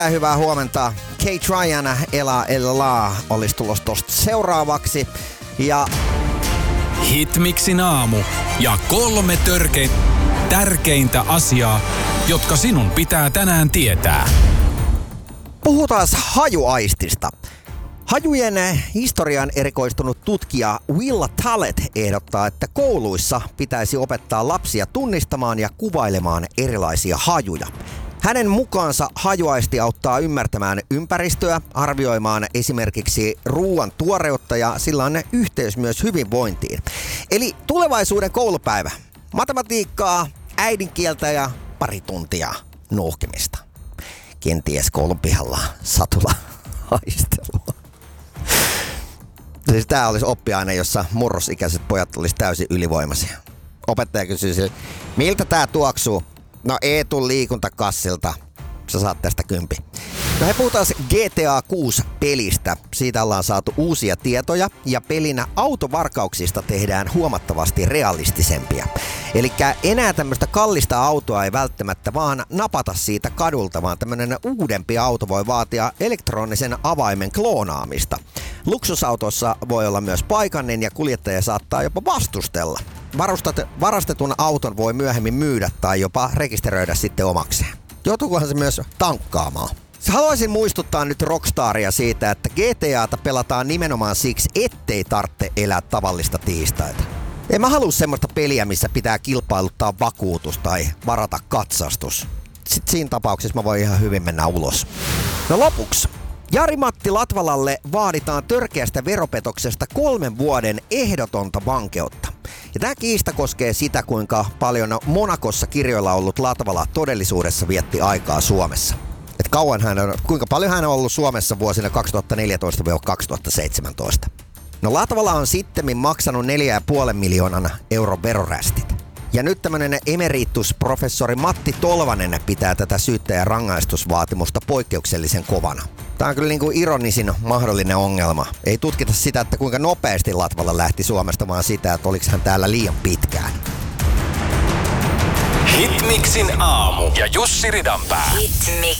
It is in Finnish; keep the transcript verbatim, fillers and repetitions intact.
Hyvää huomenta. Kate Ryan, Ela Ella olisi tulossa tosta seuraavaksi. Ja Hitmixin aamu ja kolme törke- tärkeintä asiaa, jotka sinun pitää tänään tietää. puhutaan hajuaistista. Hajujen historian erikoistunut tutkija Will Tallet ehdottaa, että kouluissa pitäisi opettaa lapsia tunnistamaan ja kuvailemaan erilaisia hajuja. Hänen mukaansa hajuaisti auttaa ymmärtämään ympäristöä, arvioimaan esimerkiksi ruoan tuoreutta ja sillä on yhteys myös hyvinvointiin. Eli tulevaisuuden koulupäivä. Matematiikkaa, äidinkieltä ja pari tuntia nuuhkimista. Kenties koulun pihalla satula haistelua. Siis tää olisi oppiaine, jossa murrosikäiset pojat olisi täysin ylivoimaisia. Opettaja kysyisi, miltä tää tuoksuu? No ei tuu liikuntakassilta. Sä saat tästä kympi. No he puhutaan G T A kuusi pelistä. Siitä ollaan saatu uusia tietoja ja pelinä autovarkauksista tehdään huomattavasti realistisempia. Elikkä enää tämmöistä kallista autoa ei välttämättä vaan napata siitä kadulta, vaan tämmönen uudempi auto voi vaatia elektronisen avaimen kloonaamista. Luksusautossa voi olla myös paikallinen ja kuljettaja saattaa jopa vastustella. Varustat, varastetun auton voi myöhemmin myydä tai jopa rekisteröidä sitten omakseen. Joutuukohan se myös tankkaamaan? Haluaisin muistuttaa nyt Rockstaria siitä, että G T A:ta pelataan nimenomaan siksi, ettei tarvitse elää tavallista tiistaita. En mä halua semmoista peliä, missä pitää kilpailuttaa vakuutus tai varata katsastus. Sitten siinä tapauksessa mä voin ihan hyvin mennä ulos. No lopuksi. Jari-Matti Latvalalle vaaditaan törkeästä veropetoksesta kolmen vuoden ehdotonta vankeutta. Ja tämä kiista koskee sitä, kuinka paljon Monakossa kirjoilla ollut Latvala todellisuudessa vietti aikaa Suomessa. Et kauan hän on, kuinka paljon hän on ollut Suomessa vuosina kaksituhattaneljätoista kaksituhattaseitsemäntoista. No Latvala on sittemmin maksanut neljä pilkku viisi miljoonan euron verorästit. Ja nyt tämmönen emeritusprofessori Matti Tolvanen pitää tätä syyttäjän rangaistusvaatimusta poikkeuksellisen kovana. Tämä on kyllä niin kuin ironisin mahdollinen ongelma. Ei tutkita sitä, että kuinka nopeasti Latvala lähti Suomesta, vaan sitä, että oliko hän täällä liian pitkään. Hitmixin aamu ja Jussi Ridanpää. Hitmix.